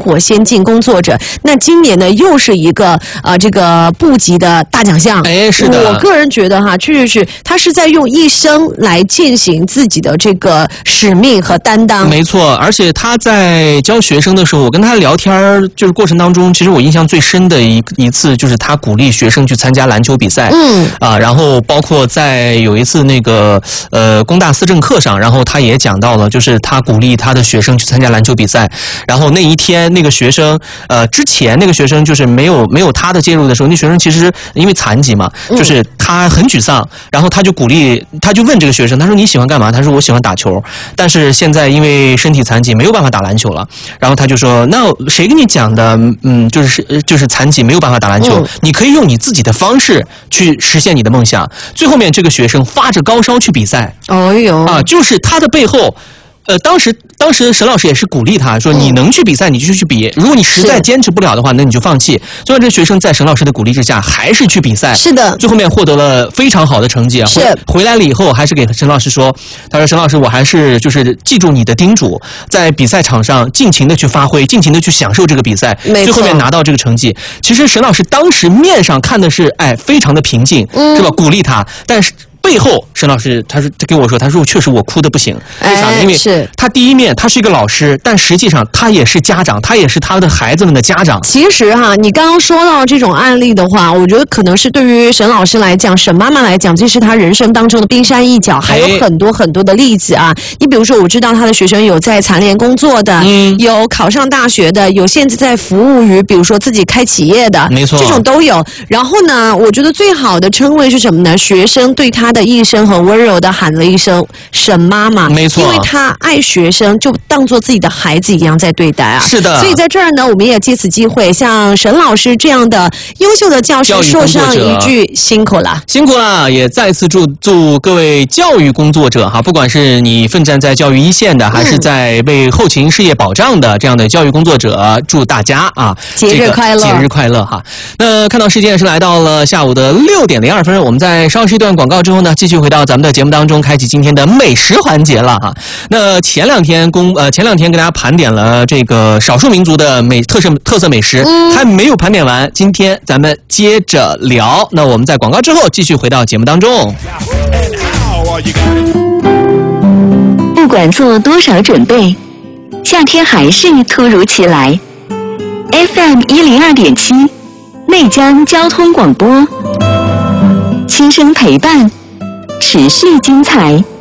活先进工作者。那今年呢，又是一个这个部级的大奖项。 哎，是的。 我个人觉得哈，确实是他是在用一生来践行自己的这个使命和担当。 没错，而且他在教学生的时候，我跟他聊天就是过程当中，其实我印象最深的一次就是他鼓励学生去参加篮球比赛。然后包括在有一次那个工大思政课上，然后他也讲到了，就是他鼓励他的学生去参加篮球比赛。然后那一天那个学生之前那个学生就是没有他的介入的时候，那学生其实因为残疾嘛，就是他很沮丧，然后他就问这个学生，他说你喜欢干嘛？他说我喜欢打球，但是现在因为身体残疾没有办法打篮球了。然后他就说，那谁跟你讲的？就是残疾没有办法打篮球，你可以用你自己的方式去实现你的梦想。最后面这个学生发着高烧去比赛。就是他的背后。当时沈老师也是鼓励他说，你能去比赛你就去比，如果你实在坚持不了的话，那你就放弃。最后这学生在沈老师的鼓励之下还是去比赛， 是的， 最后面获得了非常好的成绩。回来了以后还是给沈老师说，他说沈老师，我还是就是记住你的叮嘱，在比赛场上尽情的去发挥，尽情的去享受这个比赛，最后面拿到这个成绩。其实沈老师当时面上看的是非常的平静，是吧？鼓励他，但是背后沈老师他跟我说，他说确实我哭得不行。为啥呢？因为他第一面他是一个老师，但实际上他也是家长，他也是他的孩子们的家长。 其实哈，你刚刚说到这种案例的话，我觉得可能是对于沈老师来讲，沈妈妈来讲，这是他人生当中的冰山一角，还有很多很多的例子啊。你比如说，我知道他的学生有在残联工作的，有考上大学的，有现在在服务于比如说自己开企业的， 没错， 这种都有。然后呢，我觉得最好的称谓是什么呢？学生对他的一生很温柔的喊了一声沈妈妈， 没错， 因为他爱学生，就当做自己的孩子一样在对待啊。 是的， 所以在这儿呢，我们也借此机会像沈老师这样的优秀的教师说上一句辛苦了， 辛苦了！也再次祝各位教育工作者哈，不管是你奋战在教育一线的，还是在为后勤事业保障的这样的教育工作者，祝大家节日快乐， 节日快乐哈！那看到时间是来到了下午的6点02分，我们在稍事一段广告之后呢，继续回到咱们的节目当中，开启今天的美食环节了哈。那前两天跟大家盘点了这个少数民族的特色美食，还没有盘点完，今天咱们接着聊。那我们在广告之后继续回到节目当中。 不管做多少准备，夏天还是突如其来。FM 102.7，内江交通广播，轻声陪伴，持续精彩。